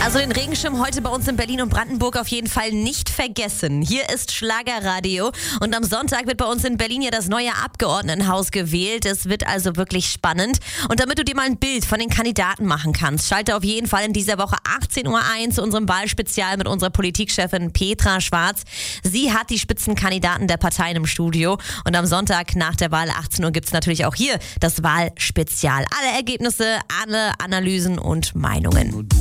Also den Regenschirm heute bei uns in Berlin und Brandenburg auf jeden Fall nicht vergessen. Hier ist Schlagerradio und am Sonntag wird bei uns in Berlin ja das neue Abgeordnetenhaus gewählt. Es wird also wirklich spannend. Und damit du dir mal ein Bild von den Kandidaten machen kannst, schalte auf jeden Fall in dieser Woche 18.01 Uhr zu unserem Wahlspezial mit unserer Politikchefin Petra Schwarz. Sie hat die Spitzenkandidaten der Parteien im Studio und am Sonntag nach der Wahl 18 Uhr gibt es natürlich auch hier das Wahlspezial. Alle Ergebnisse, alle Analysen und Meinungen.